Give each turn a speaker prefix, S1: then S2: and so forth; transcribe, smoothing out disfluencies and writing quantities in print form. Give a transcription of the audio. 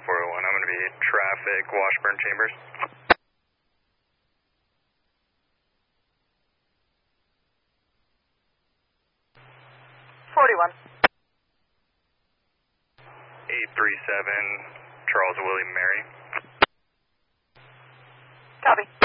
S1: 401. I'm going to be traffic, Washburn Chambers.
S2: 41.
S1: 837, Charles William Mary.
S2: Copy.